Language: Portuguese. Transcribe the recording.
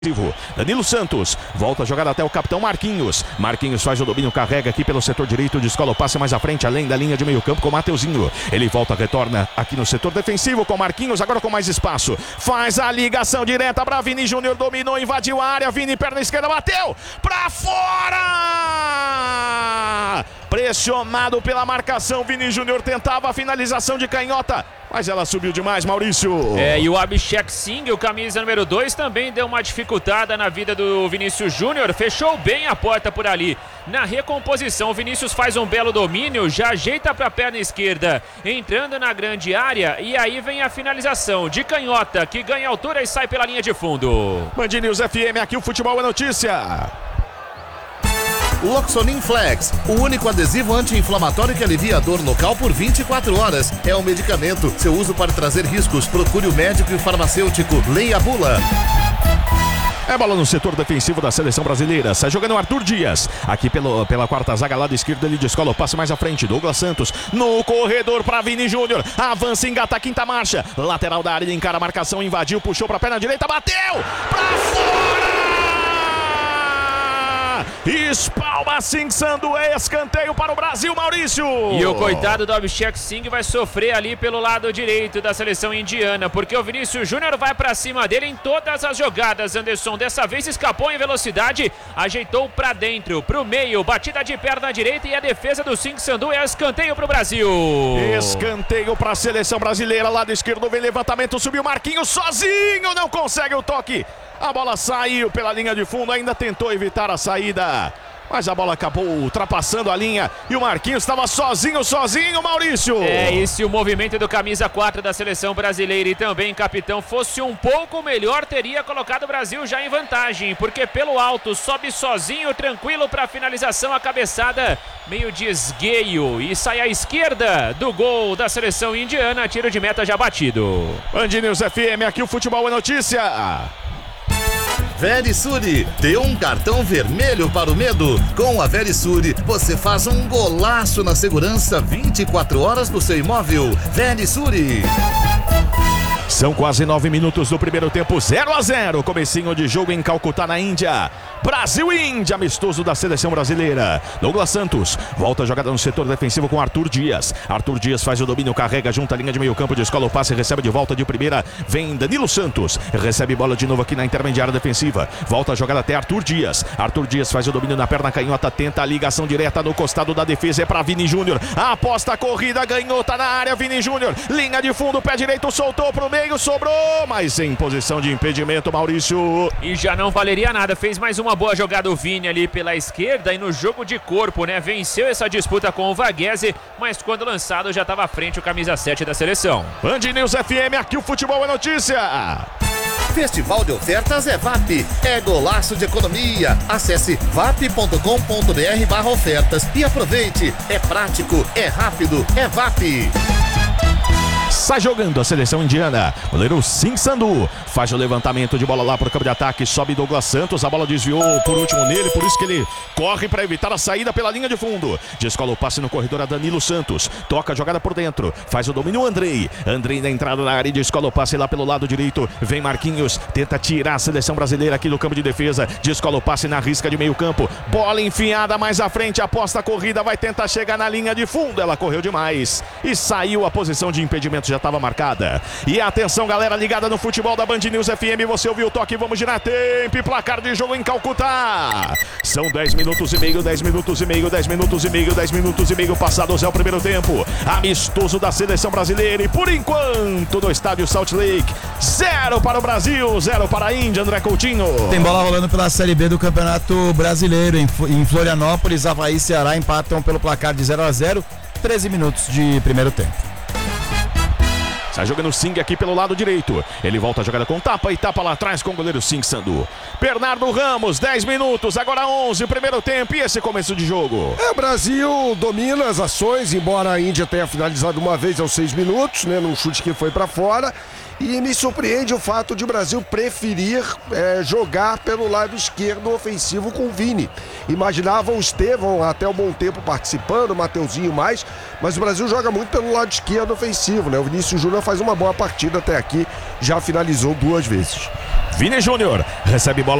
Danilo Santos volta a jogada até o capitão Marquinhos. Marquinhos faz o domínio, carrega aqui pelo setor direito, descola o passe mais à frente, além da linha de meio campo com o Mateuzinho. Ele volta, retorna aqui no setor defensivo com Marquinhos, agora com mais espaço. Faz a ligação direta para Vini Júnior, dominou, invadiu a área. Vini, perna esquerda, bateu para fora! Pressionado pela marcação, Vini Júnior tentava a finalização de canhota, mas ela subiu demais, Maurício. E o Abhishek Singh, o camisa número 2, também deu uma dificultada na vida do Vinícius Júnior. Fechou bem a porta por ali. Na recomposição, o Vinícius faz um belo domínio, já ajeita para a perna esquerda, entrando na grande área. E aí vem a finalização de canhota, que ganha altura e sai pela linha de fundo. Band News FM, aqui o Futebol é Notícia. Loxonin Flex, o único adesivo anti-inflamatório que alivia a dor local por 24 horas. É um medicamento. Seu uso pode trazer riscos. Procure o médico e o farmacêutico. Leia a bula. É bola no setor defensivo da seleção brasileira. Sai jogando o Arthur Dias. Aqui pela quarta zaga, lado esquerdo, ele descola o passe mais à frente. Douglas Santos no corredor para Vini Júnior. Avança, engata a quinta marcha. Lateral da área, ele encara a marcação, invadiu, puxou para a perna direita, bateu para fora! Espalma Singh Sandhu, escanteio para o Brasil, Maurício. E o coitado do Abhishek Singh vai sofrer ali pelo lado direito da seleção indiana, porque o Vinícius Júnior vai para cima dele em todas as jogadas. Anderson dessa vez escapou em velocidade, ajeitou para dentro, para o meio, batida de perna direita, e a defesa do Singh Sandhu é escanteio para o Brasil. Escanteio para a seleção brasileira, lado esquerdo vem levantamento, subiu Marquinhos sozinho, não consegue o toque. A bola saiu pela linha de fundo, ainda tentou evitar a saída, mas a bola acabou ultrapassando a linha e o Marquinhos estava sozinho, Maurício. E se o movimento do camisa 4 da seleção brasileira e também capitão fosse um pouco melhor, teria colocado o Brasil já em vantagem, porque pelo alto sobe sozinho, tranquilo para a finalização, a cabeçada meio de esgueio e sai à esquerda do gol da seleção indiana, tiro de meta já batido. Band News FM, aqui o Futebol é Notícia. Verisure, dê um cartão vermelho para o medo. Com a Verisure, você faz um golaço na segurança 24 horas do seu imóvel. Verisure. São quase 9 minutos do primeiro tempo, 0-0. Comecinho de jogo em Calcutá, na Índia. Brasil e Índia, amistoso da seleção brasileira. Douglas Santos volta a jogada no setor defensivo com Arthur Dias. Arthur Dias faz o domínio, carrega junto à linha de meio campo, descola o passe, recebe de volta de primeira. Vem Danilo Santos, recebe bola de novo aqui na intermediária defensiva. Volta a jogada até Arthur Dias. Arthur Dias faz o domínio na perna canhota, tenta a ligação direta no costado da defesa, é para Vini Júnior. Aposta a corrida, ganhou, tá na área, Vini Júnior. Linha de fundo, pé direito, soltou pro meio, sobrou, mas em posição de impedimento, Maurício. E já não valeria nada, fez mais uma boa jogada o Vini ali pela esquerda e no jogo de corpo, né? Venceu essa disputa com o Varghese, mas quando lançado já estava à frente o camisa 7 da seleção. Band News FM, aqui o Futebol é Notícia. Festival de ofertas é VAP, é golaço de economia. Acesse vap.com.br/ofertas e aproveite. É prático, é rápido, é VAP. Sai jogando a seleção indiana. Goleiro Singh Sandhu faz o levantamento de bola lá para o campo de ataque. Sobe Douglas Santos. A bola desviou por último nele. Por isso que ele corre para evitar a saída pela linha de fundo. Descola o passe no corredor a Danilo Santos. Toca a jogada por dentro. Faz o domínio Andrei. Andrei na entrada da área e descola o passe lá pelo lado direito. Vem Marquinhos. Tenta tirar a seleção brasileira aqui do campo de defesa. Descola o passe na risca de meio campo. Bola enfiada mais à frente. Aposta a corrida. Vai tentar chegar na linha de fundo. Ela correu demais. E saiu a posição de impedimento. Já estava marcada. E atenção, galera ligada no futebol da Band News FM, você ouviu o toque, vamos girar tempo e placar de jogo em Calcutá. São 10 minutos e meio, 10 minutos e meio, 10 minutos e meio, 10 minutos e meio passados é o primeiro tempo. Amistoso da seleção brasileira e por enquanto no estádio Salt Lake, 0 para o Brasil, 0 para a Índia, André Coutinho. Tem bola rolando pela Série B do Campeonato Brasileiro em Florianópolis, Avaí e Ceará empatam pelo placar de 0-0, 13 minutos de primeiro tempo. Sai jogando o Singh aqui pelo lado direito. Ele volta a jogada com tapa e tapa lá atrás com o goleiro Singh Sandhu. Bernardo Ramos, 10 minutos, agora 11, primeiro tempo. E esse começo de jogo? O Brasil domina as ações, embora a Índia tenha finalizado uma vez aos 6 minutos, né, num chute que foi para fora. E me surpreende o fato de o Brasil preferir jogar pelo lado esquerdo ofensivo com o Vini. Imaginava o Estevão até um bom tempo participando, o Mateuzinho mais, mas o Brasil joga muito pelo lado esquerdo ofensivo, né? O Vinícius Júnior faz uma boa partida até aqui, já finalizou 2 vezes. Vini Júnior recebe bola